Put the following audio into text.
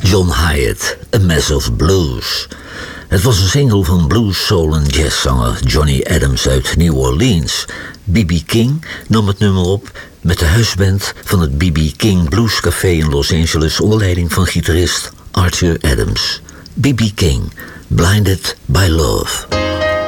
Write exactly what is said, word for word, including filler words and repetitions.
John Hyatt, A Mess of Blues. Het was een single van blues, soul en jazzzanger Johnny Adams uit New Orleans. B B King nam het nummer op met de huisband van het B B King Blues Café in Los Angeles onder leiding van gitarist Arthur Adams. B B King, Blinded by Love.